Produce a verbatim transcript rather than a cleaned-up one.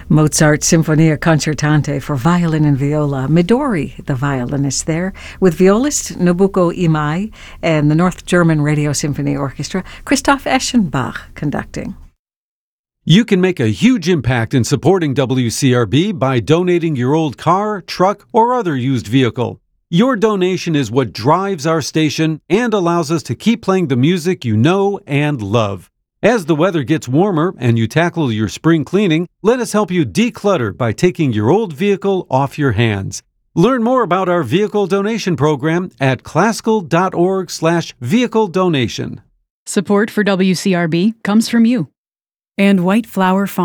Mozart Sinfonia Concertante for violin and viola. Midori, the violinist there, with violist Nobuko Imai and the North German Radio Symphony Orchestra, Christoph Eschenbach conducting. You can make a huge impact in supporting W C R B by donating your old car, truck, or other used vehicle. Your donation is what drives our station and allows us to keep playing the music you know and love. As the weather gets warmer and you tackle your spring cleaning, let us help you declutter by taking your old vehicle off your hands. Learn more about our vehicle donation program at classical.org slash vehicle donation. Support for W C R B comes from you. And White Flower Farm.